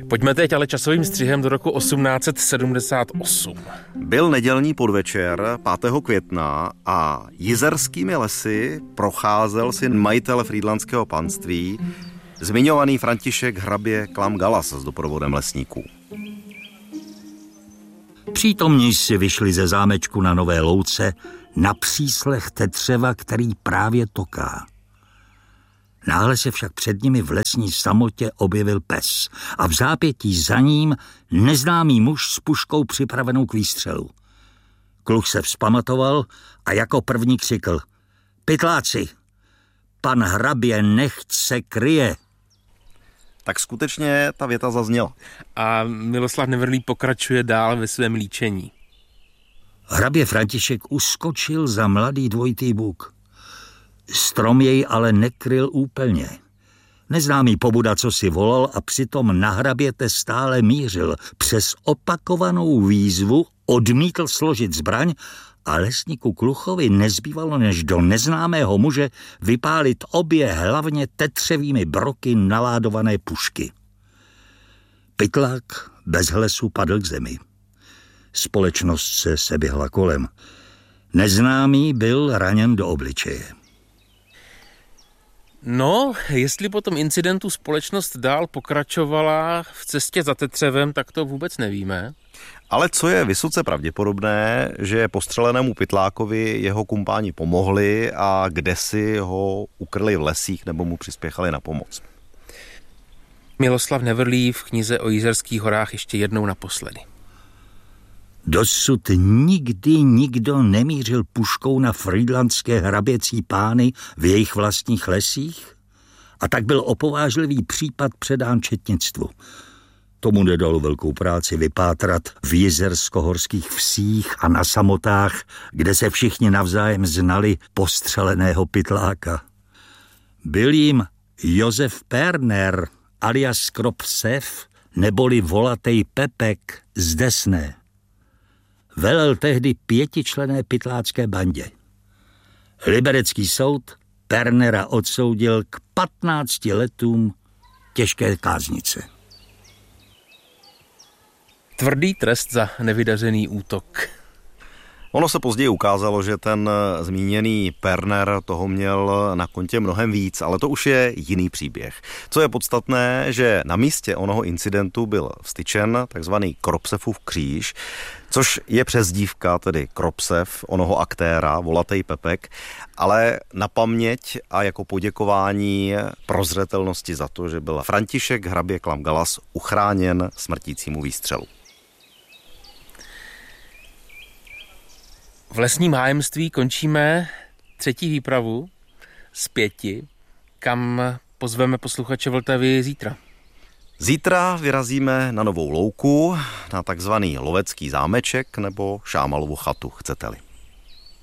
Pojďme teď ale časovým střihem do roku 1878. Byl nedělní podvečer 5. května a jizerskými lesy procházel syn majitele frýdlantského panství, zmiňovaný František hrabě Klam Galas s doprovodem lesníků. Přítomní si vyšli ze zámečku na Nové Louce na příslech tetřeva, který právě toká. Náhle se však před nimi v lesní samotě objevil pes a v zápětí za ním neznámý muž s puškou připravenou k výstřelu. Kluh se vzpamatoval a jako první křikl: Pytláci, pan hrabě nechť se kryje. Tak skutečně ta věta zazněla. A Miloslav Nevrlý pokračuje dál ve svém líčení. Hrabě František uskočil za mladý dvojitý buk. Strom jej ale nekryl úplně. Neznámý pobuda, co si volal a přitom na hraběte stále mířil. Přes opakovanou výzvu odmítl složit zbraň a lesníku Kluchovi nezbývalo, než do neznámého muže vypálit obě hlavně tetřevými broky naládované pušky. Pytlák bez hlesu padl k zemi. Společnost se seběhla kolem. Neznámý byl raněn do obličeje. No, jestli po tom incidentu společnost dál pokračovala v cestě za tetřevem, tak to vůbec nevíme. Ale co je vysoce pravděpodobné, že postřelenému Pytlákovi jeho kumpáni pomohli a kdesi ho ukryli v lesích nebo mu přispěchali na pomoc. Miloslav Nevrlý v knize o Jizerských horách ještě jednou naposledy. Dosud nikdy nikdo nemířil puškou na frýdlantské hraběcí pány v jejich vlastních lesích a tak byl opovážlivý případ předán četnictvu. Tomu nedalo velkou práci vypátrat v jizersko-horských vsích a na samotách, kde se všichni navzájem znali postřeleného Pytláka. Byl jim Josef Perner alias Kropsev neboli volatej Pepek z Desné. Velel tehdy 5členné pytlácké bandě. Liberecký soud Pernera odsoudil k 15 letům těžké káznice. Tvrdý trest za nevydařený útok. Ono se později ukázalo, že ten zmíněný Perner toho měl na kontě mnohem víc, ale to už je jiný příběh. Co je podstatné, že na místě onoho incidentu byl vstyčen takzvaný Kropsefův kříž, což je přezdívka, tedy Kropsev, onoho aktéra, volatej Pepek, ale na paměť a jako poděkování prozřetelnosti za to, že byl František hrabě Klam Galas uchráněn smrtícímu výstřelu. V lesním hájemství končíme 3. výpravu z 5, kam pozveme posluchače Vltavy zítra. Zítra vyrazíme na Novou Louku, na takzvaný lovecký zámeček nebo Šámalovu chatu, chcete-li.